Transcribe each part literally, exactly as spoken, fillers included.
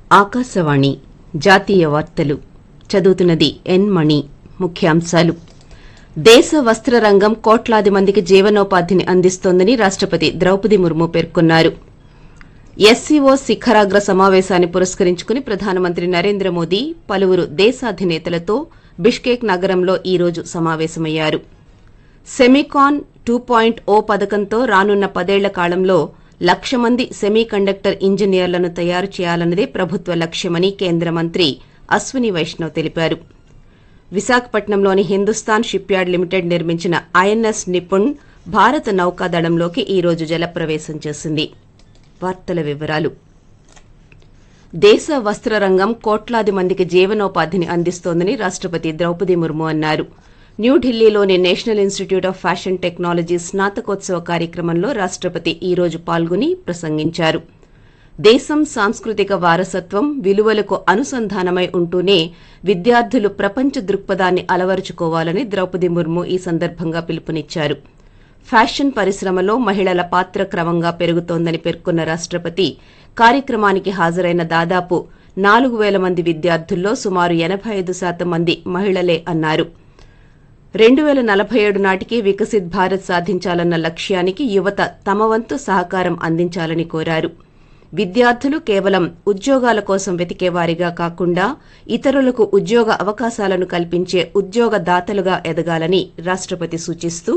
ఆకాశవాణి జాతీయ వార్తలు చదువుతున్నది ఎన్ మణి. ముఖ్యాంశాలు. దేశ వస్త్ర రంగం కోట్లాది మందికి జీవనోపాధిని అందిస్తోందని రాష్టపతి ద్రౌపది ముర్ము పేర్కొన్నారు. ఎస్సీఓ శిఖరాగ్ర సమావేశాన్ని పురస్కరించుకుని ప్రధానమంత్రి నరేంద్ర మోదీ పలువురు దేశాధినేతలతో బిష్కేక్ నగరంలో ఈ రోజు సమావేశమయ్యారు. సెమికాన్ టూ పాయింట్ ఓ పథకంతో రానున్న పదేళ్ల కాలంలో లక్ష మంది సెమీ కండక్టర్ ఇంజనీర్లను తయారు చేయాలన్నదే ప్రభుత్వ లక్ష్యమని కేంద్ర మంత్రి అశ్విని వైష్ణవ్ తెలిపారు. విశాఖపట్నంలోని హిందుస్థాన్ షిప్యార్డ్ లిమిటెడ్ నిర్మించిన ఐఎన్ఎస్ నిపుణ్ భారత నౌకాదళంలోకి ఈ రోజు జలప్రవేశం చేసింది. వార్తల వివరాలు. దేశ వస్త్ర రంగం కోట్లాది మందికి జీవనోపాధిని అందిస్తోందని రాష్టపతి ద్రౌపది ముర్ము అన్నారు. న్యూఢిల్లీలోని national institute of fashion technology స్నాతకోత్సవ కార్యక్రమంలో రాష్టపతి ఈ రోజు పాల్గొని ప్రసంగించారు. దేశం సాంస్కృతిక వారసత్వం, విలువలకు అనుసంధానమై ఉంటూనే విద్యార్థులు ప్రపంచ దృక్పథాన్ని అలవరుచుకోవాలని ద్రౌపది ముర్ము ఈ సందర్భంగా పిలుపునిచ్చారు. ఫ్యాషన్ పరిశ్రమలో మహిళల పాత్ర క్రమంగా పెరుగుతోందని పేర్కొన్న రాష్టపతి కార్యక్రమానికి హాజరైన దాదాపు నాలుగు పేల మంది విద్యార్థుల్లో సుమారు ఎనబై ఐదు శాతం మంది మహిళలే అన్నారు. రెండు పేల నలభై ఏడు నాటికి వికసిత్ భారత్ సాధించాలన్న లక్ష్యానికి యువత తమ వంతు సహకారం అందించాలని కోరారు. విద్యార్థులు కేవలం ఉద్యోగాల కోసం వెతికేవారిగా కాకుండా ఇతరులకు ఉద్యోగ అవకాశాలను కల్పించే ఉద్యోగదాతలుగా ఎదగాలని రాష్టపతి సూచిస్తూ,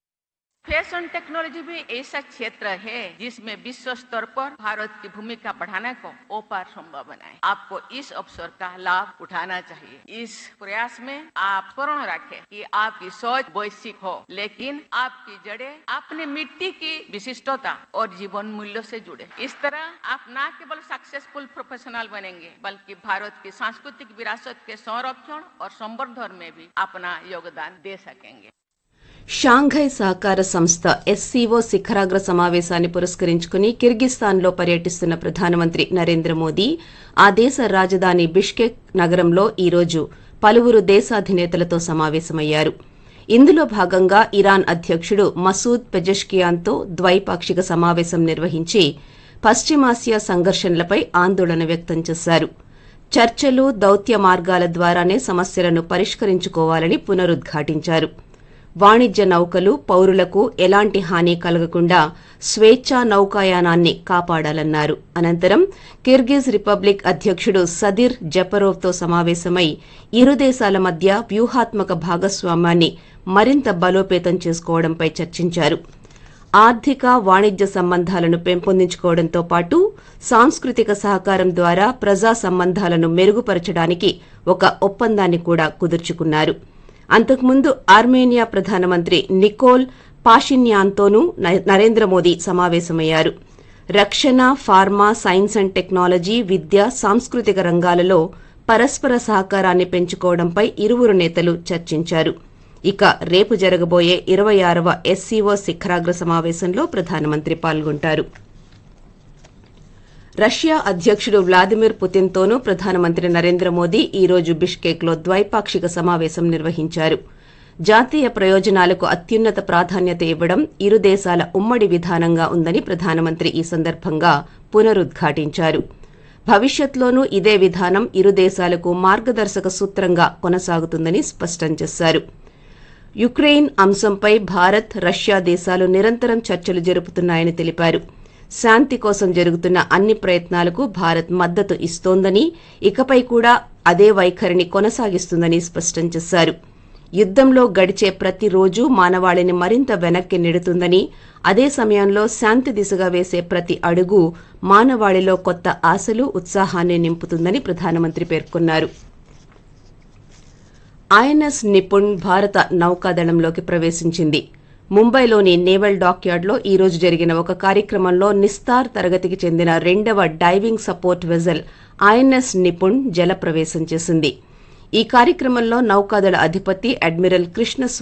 फैशन टेक्नोलॉजी भी ऐसा क्षेत्र है जिसमें विश्व स्तर पर भारत की भूमिका बढ़ाने को ओपार संभव बनाए. आपको इस अवसर का लाभ उठाना चाहिए. इस प्रयास में आप स्मरण रखें कि आपकी सोच वैश्विक हो, लेकिन आपकी जड़ें अपनी मिट्टी की विशिष्टता और जीवन मूल्यों से जुड़े. इस तरह आप न केवल सक्सेसफुल प्रोफेशनल बनेंगे, बल्कि भारत की सांस्कृतिक विरासत के संरक्षण और संवर्धन में भी अपना योगदान दे सकेंगे. షాంఘై సహకార సంస్థ ఎస్సీఓ శిఖరాగ్ర సమావేశాన్ని పురస్కరించుకుని కిర్గిస్థాన్లో పర్యటిస్తున్న ప్రధానమంత్రి నరేంద్ర మోదీ ఆ దేశ రాజధాని బిష్కెక్ నగరంలో ఈ రోజు పలువురు దేశాధినేతలతో సమావేశమయ్యారు. ఇందులో భాగంగా ఇరాన్ అధ్యకుడు మసూద్ పెజెష్కియాన్తో ద్వైపాక్షిక సమావేశం నిర్వహించి పశ్చిమాసియా సంఘర్షణలపై ఆందోళన వ్యక్తం చేశారు. చర్చలు, దౌత్య మార్గాల ద్వారానే సమస్యలను పరిష్కరించుకోవాలని పునరుద్ఘాటించారు. వాణిజ్య నౌకలు, పౌరులకు ఎలాంటి హాని కలగకుండా స్వేచ్ఛా నౌకాయానాన్ని కాపాడాలన్నారు. అనంతరం కిర్గిజ్ రిపబ్లిక్ అధ్యకుడు సదిర్ జపరోవ్తో సమావేశమై ఇరు దేశాల మధ్య వ్యూహాత్మక భాగస్వామ్యాన్ని మరింత బలోపేతం చేసుకోవడంపై చర్చించారు. ఆర్థిక, వాణిజ్య సంబంధాలను పెంపొందించుకోవడంతో పాటు సాంస్కృతిక సహకారం ద్వారా ప్రజా సంబంధాలను మెరుగుపరచడానికి ఒక ఒప్పందాన్ని కూడా కుదుర్చుకున్నారు. అంతకుముందు ఆర్మేనియా ప్రధానమంత్రి నికోల్ పాషిన్యాన్తోనూ నరేంద్ర మోదీ సమావేశమయ్యారు. రక్షణ, ఫార్మా, సైన్స్ అండ్ టెక్నాలజీ, విద్య, సాంస్కృతిక రంగాలలో పరస్పర సహకారాన్ని పెంచుకోవడంపై ఇరువురు నేతలు చర్చించారు. ఇక రేపు జరగబోయే ఇరవై ఆరవ ఎస్సీఓ శిఖరాగ్ర సమావేశంలో ప్రధానమంత్రి పాల్గొంటారు. రష్యా అధ్యకుడు వ్లాదిమిర్ పుతిన్తోనూ ప్రధానమంత్రి నరేంద్ర మోదీ ఈ రోజు బిష్కేక్లో ద్వైపాక్షిక సమావేశం నిర్వహించారు. జాతీయ ప్రయోజనాలకు అత్యున్నత ప్రాధాన్యత ఇవ్వడం ఇరు దేశాల ఉమ్మడి విధానంగా ఉందని ప్రధానమంత్రి ఈ సందర్భంగా పునరుద్ఘాటించారు. భవిష్యత్లోనూ ఇదే విధానం ఇరు దేశాలకు మార్గదర్శక సూత్రంగా కొనసాగుతుందని స్పష్టం చేశారు. యుక్రెయిన్ అంశంపై భారత్, రష్యా దేశాలు నిరంతరం చర్చలు జరుపుతున్నాయని తెలిపారు. శాంతి కోసం జరుగుతున్న అన్ని ప్రయత్నాలకు భారత్ మద్దతు ఇస్తోందని, ఇకపై కూడా అదే వైఖరిని కొనసాగిస్తుందని స్పష్టం చేశారు. యుద్దంలో గడిచే ప్రతి రోజు మానవాళిని మరింత వెనక్కి నెడుతుందని, అదే సమయంలో శాంతి దిశగా వేసే ప్రతి అడుగు మానవాళిలో కొత్త ఆశలు, ఉత్సాహాన్ని నింపుతుందని ప్రధానమంత్రి పేర్కొన్నారు. ఐఎన్ఎస్ నిపుణ్ భారత నౌకాదళంలోకి ప్రవేశించింది. ముంబైలోని నేవల్ డాక్యార్డ్లో ఈ రోజు జరిగిన ఒక కార్యక్రమంలో నిస్తార్ తరగతికి చెందిన రెండవ diving support vessel INS Nipun జలప్రవేశం చేసింది. ఈ కార్యక్రమంలో నౌకాదళ అధిపతి అడ్మిరల్ కృష్ణ